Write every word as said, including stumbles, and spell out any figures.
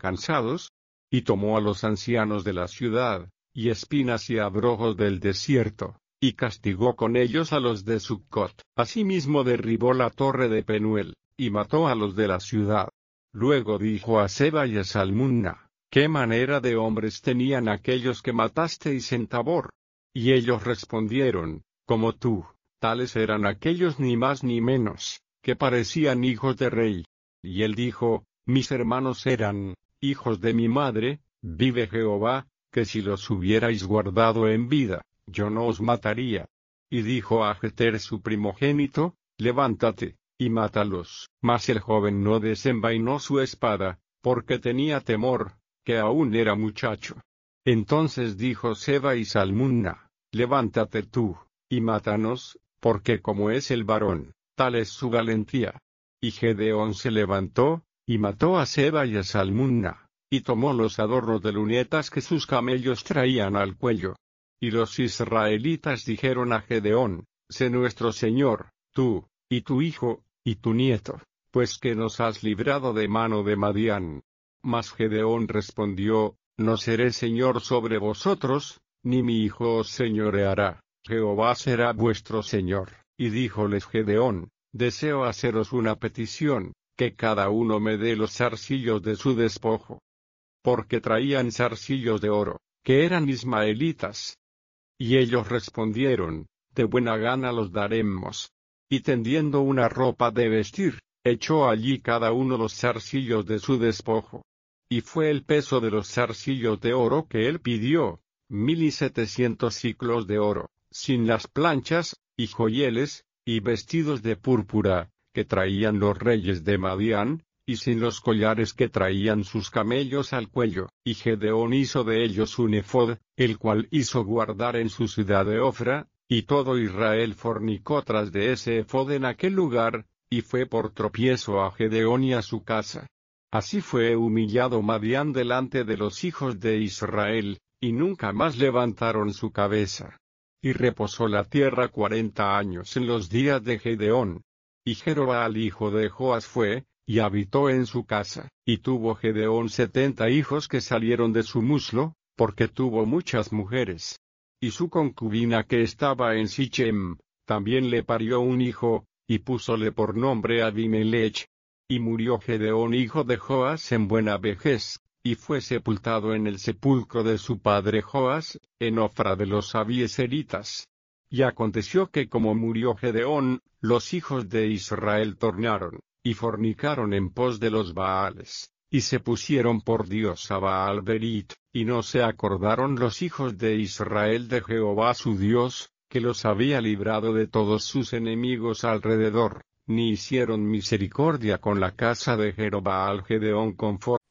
cansados, y tomó a los ancianos de la ciudad, y espinas y abrojos del desierto, y castigó con ellos a los de Succot. Asimismo derribó la torre de Penuel, y mató a los de la ciudad. Luego dijo a Seba y a Salmunna: ¿Qué manera de hombres tenían aquellos que matasteis en Tabor? Y ellos respondieron: Como tú, tales eran aquellos ni más ni menos, que parecían hijos de rey. Y él dijo: Mis hermanos eran hijos de mi madre, vive Jehová, que si los hubierais guardado en vida, yo no os mataría. Y dijo a Jeter su primogénito: Levántate, y mátalos. Mas el joven no desenvainó su espada, porque tenía temor, que aún era muchacho. Entonces dijo Seba y Salmunna: Levántate tú, y mátanos, porque como es el varón, tal es su valentía. Y Gedeón se levantó, y mató a Seba y a Salmunna, y tomó los adornos de lunetas que sus camellos traían al cuello. Y los israelitas dijeron a Gedeón: Sé nuestro señor, tú, y tu hijo, y tu nieto, pues que nos has librado de mano de Madián. Mas Gedeón respondió: No seré señor sobre vosotros, ni mi hijo os señoreará, Jehová será vuestro señor. Y díjoles Gedeón: Deseo haceros una petición, que cada uno me dé los zarcillos de su despojo. Porque traían zarcillos de oro, que eran ismaelitas. Y ellos respondieron: De buena gana los daremos. Y tendiendo una ropa de vestir, echó allí cada uno los zarcillos de su despojo. Y fue el peso de los zarcillos de oro que él pidió, mil y setecientos siclos de oro, sin las planchas, y joyeles, y vestidos de púrpura, que traían los reyes de Madián, y sin los collares que traían sus camellos al cuello. Y Gedeón hizo de ellos un ephod, el cual hizo guardar en su ciudad de Ofra, y todo Israel fornicó tras de ese ephod en aquel lugar, y fue por tropiezo a Gedeón y a su casa. Así fue humillado Madián delante de los hijos de Israel, y nunca más levantaron su cabeza. Y reposó la tierra cuarenta años en los días de Gedeón. Y Jerobbaal hijo de Joas fue, y habitó en su casa. Y tuvo Gedeón setenta hijos que salieron de su muslo, porque tuvo muchas mujeres. Y su concubina que estaba en Sichem, también le parió un hijo, y púsole por nombre Abimelech. Y murió Gedeón hijo de Joas en buena vejez, y fue sepultado en el sepulcro de su padre Joas, en Ofra de los abieseritas. Y aconteció que como murió Gedeón, los hijos de Israel tornaron, y fornicaron en pos de los Baales, y se pusieron por Dios a Baal-Berit, y no se acordaron los hijos de Israel de Jehová su Dios, que los había librado de todos sus enemigos alrededor, ni hicieron misericordia con la casa de Jerobbaal Gedeón conforme